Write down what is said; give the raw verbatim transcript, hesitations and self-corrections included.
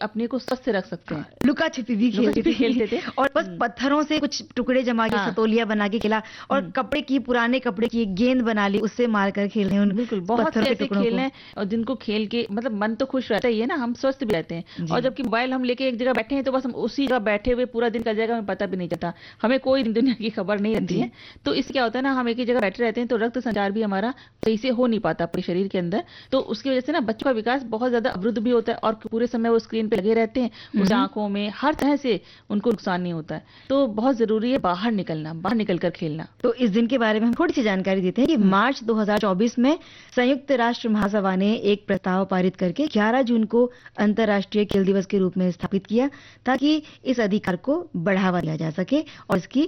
अपने को स्वस्थ रख सकते हैं। लुका छिपी भी खेलते थे खेलते थे और बस पत्थरों से कुछ टुकड़े जमा के सतोलिया बना के खेला और कपड़े की पुराने कपड़े की गेंद बना ली, उससे मारकर खेल रहे हैं। बिल्कुल, बहुत से ऐसे खेल हैं और जिनको खेल के मतलब मन तो खुश रहता ही है ना, हम स्वस्थ भी रहते हैं। और जबकि मोबाइल हम लेके एक जगह बैठे हैं तो बस हम उसी जगह बैठे हुए पूरा दिन कर जाएगा, हमें पता भी नहीं चलता, हमें कोई दुनिया की खबर नहीं रहती है। तो इससे क्या होता है ना, हम एक ही जगह बैठे रहते हैं तो रक्त संचार भी हमारा सही से हो नहीं पाता अपने शरीर के अंदर। तो उसकी वजह से ना बच्चों का विकास बहुत ज्यादा अवरुद्ध भी होता है और पूरे समय वो स्क्रीन पे लगे रहते हैं, उस आंखों में हर तरह से उनको नुकसान नहीं होता है। तो बहुत जरूरी है बाहर निकलना, बाहर निकल कर खेलना। तो इस दिन के बारे में हम थोड़ी सी जानकारी देते हैं कि मार्च दो हज़ार चौबीस में संयुक्त राष्ट्र महासभा ने एक प्रस्ताव पारित करके ग्यारह जून को अंतर्राष्ट्रीय खेल दिवस के रूप में स्थापित किया ताकि इस अधिकार को बढ़ावा दिया जा सके और इसकी